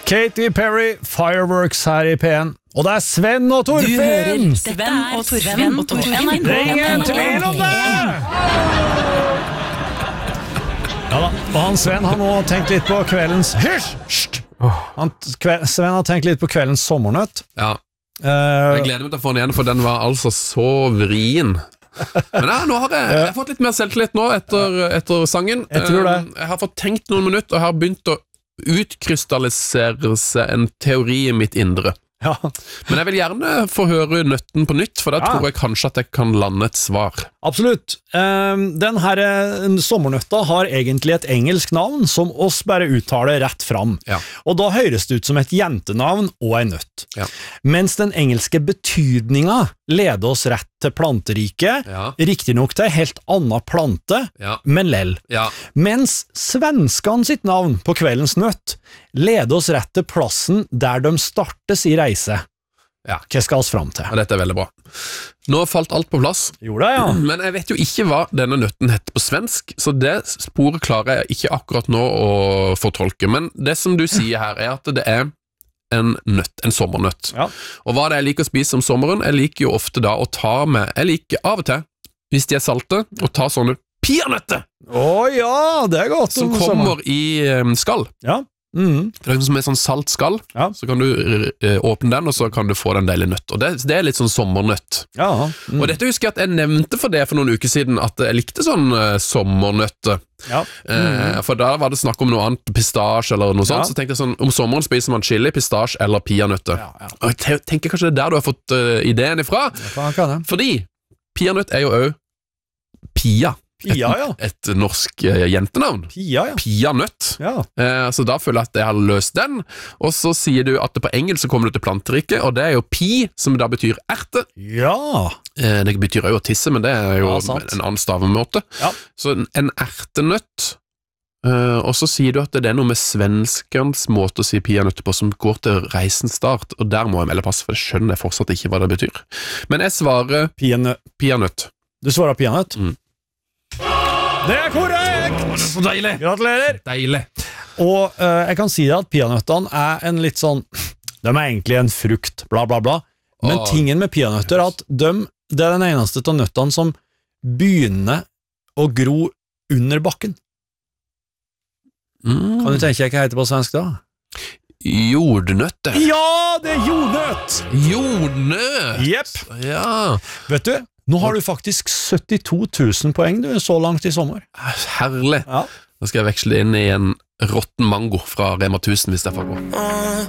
Katy Perry, Fireworks her i P1. Og det er Sven og Torfinn! Du hører Sven og Torfinn. Det er ingen tvil om det! Ja da, og han Sven har nå tenkt litt på kveldens... Hysj! Sven har tenkt litt på kveldens sommernøtt. Ja, jeg gleder meg til å få den igjen, for den var altså så vrien. Men nå har jeg fått litt mer selvtillit nå etter sangen. Jeg tror det. Jeg har fått tenkt noen minutter, og jeg har begynt å utkrystallisere seg en teori i mitt indre. Ja. Men jeg vil gjerne få høre nøtten på nytt, for da tror jeg kanskje at jeg kan lande et svar. Absolutt. Den her sommernøtta har egentlig et engelsk navn som oss bare uttaler rett fram. Ja. Og da høres det ut som et jentenavn og en nøtt. Ja. Mens den engelske betydninga leder oss rett til planteriket, riktig nok til en helt annen plante, men lell. Ja. Mens svenskene sitt navn på kveldens nøtt leder oss rett til plassen der de startes i reise. Ja. Hva skal oss fram til? Ja, dette er veldig bra. Nå falt alt på plass. Gjorde det, ja. Men jeg vet jo ikke hva denne nøtten heter på svensk, så det sporet klarer jeg ikke akkurat nå å fortolke. Men det som du sier her er at det er en nøtt, en sommernøtt. Ja. Og hva det jeg liker å spise om sommeren, jeg liker jo ofte da å ta med, jeg liker av og til, hvis de er salte, å ta sånne peanøtter. Ja, det er godt. Som kommer i skall. Ja. Det er som en sånn salt skall, så kan du åpne den, og så kan du få den deilige nøtt. Og det er litt sånn sommernøtt. Ja. Og dette husker jeg at jeg nevnte for det for noen uker siden, at jeg likte sånn sommernøtter. Ja. For da var det snakk om noe annet, pistasje eller noe sånt, så tenkte jeg sånn, om sommeren spiser man chili, pistasje eller peanøtter. Og jeg tenker kanskje det er der du har fått ideen ifra, fordi peanøtt er jo også Pia. Pia, ja. Et norsk jentenavn. Pia, ja. Pianøtt. Ja. Så da føler jeg at jeg har løst den. Og så sier du at det på engelsk så kommer du til planteriket, og det er jo pi, som da betyr erte. Ja. Det betyr jo å tisse, men det er jo en annen stavemåte. Ja. Så en ertenøtt. Og så sier du at det er noe med svenskens måte å si pianøtt på som går til reisens start, og der må jeg melde pass, for det skjønner jeg fortsatt ikke hva det betyr. Men jeg svarer pianøtt. Du svarer pianøtt? Det er korrekt! Så deilig! Gratulerer! Deilig. Og jeg kan si deg at peanøttene er en litt sånn, de er egentlig en frukt, bla bla bla, men tingen med peanøtter er at det er den eneste av nøttene som begynner å gro under bakken. Kan du tenke deg hva heter på svensk da? Jordnøtter. Ja, det er jordnøtt! Jordnøtt! Jepp. Ja. Vet du, nå har du faktisk 72 000 poeng du, så langt i sommer. Herlig. Ja. Da skal jeg veksle inn i en rotten mango fra Rema 1000 hvis jeg får gå.